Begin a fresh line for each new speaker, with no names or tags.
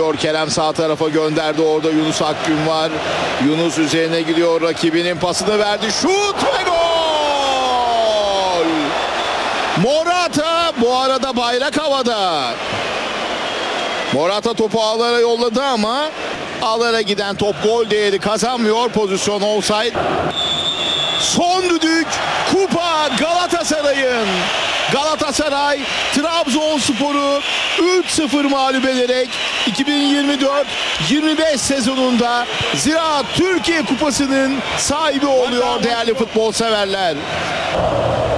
geliyor. Kerem sağ tarafa gönderdi. Orada Yunus Akgün var. Yunus üzerine gidiyor. Rakibinin pasını verdi. Şut ve gol! Morata bu arada bayrak havada. Morata topu ağlara yolladı ama ağlara giden top gol değeri kazanmıyor. Pozisyon offside. Son düdük kupa Galatasaray'ın. Galatasaray Trabzonspor'u 3-0 mağlup ederek 2024-25 sezonunda Ziraat Türkiye Kupası'nın sahibi oluyor değerli futbol severler.